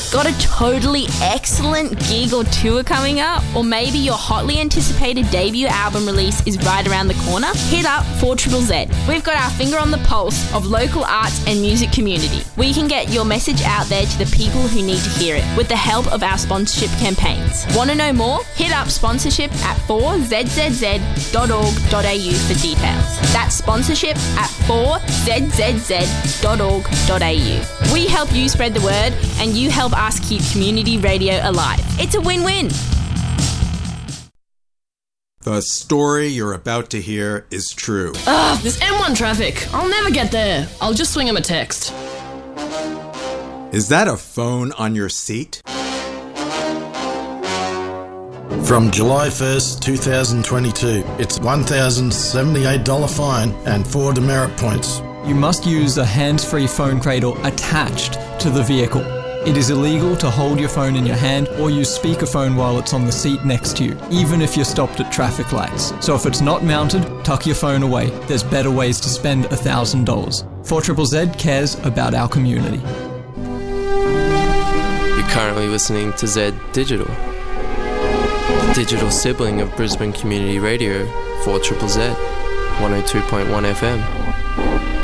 Got a totally excellent gig or tour coming up? Or maybe your hotly anticipated debut album release is right around the corner? Hit up 4ZZZ. We've got our finger on the pulse of local arts and music community. We can get your message out there to the people who need to hear it with the help of our sponsorship campaigns. Want to know more? Hit up sponsorship at 4zzz.org.au for details. That's sponsorship at 4zzz.org.au. We help you spread the word and you help us keep community radio alive. It's a win-win. The story you're about to hear is true. Ugh, this M1 traffic. I'll never get there. I'll just swing him a text. Is that a phone on your seat? From July 1st, 2022, it's $1,078 fine and 4 demerit points. You must use a hands-free phone cradle attached to the vehicle. It is illegal to hold your phone in your hand or use speakerphone while it's on the seat next to you, even if you're stopped at traffic lights. So if it's not mounted, tuck your phone away. There's better ways to spend $1,000. 4ZZZ cares about our community. You're currently listening to Z Digital, the digital sibling of Brisbane Community Radio, 4ZZZ, 102.1 FM.